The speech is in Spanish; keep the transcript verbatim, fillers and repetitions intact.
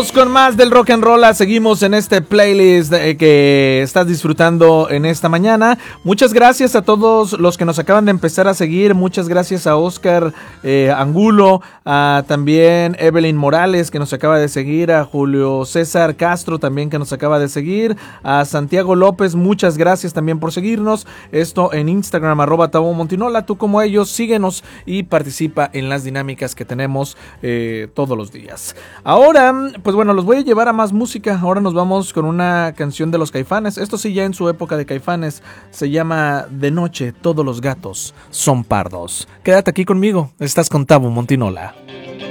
Seguimos con más del rock and roll, seguimos en este playlist que estás disfrutando en esta mañana. Muchas gracias a todos los que nos acaban de empezar a seguir, muchas gracias a Oscar eh, Angulo, a también Evelyn Morales que nos acaba de seguir, a Julio César Castro también que nos acaba de seguir, a Santiago López, muchas gracias también por seguirnos, esto en Instagram, arroba Tabo Montinola, tú como ellos, síguenos y participa en las dinámicas que tenemos eh, todos los días. Ahora, pues bueno, los voy a llevar a más música. Ahora nos vamos con una canción de los Caifanes. Esto sí, ya en su época de Caifanes. Se llama De noche todos los gatos son pardos. Quédate aquí conmigo. Estás con Tabo Montinola.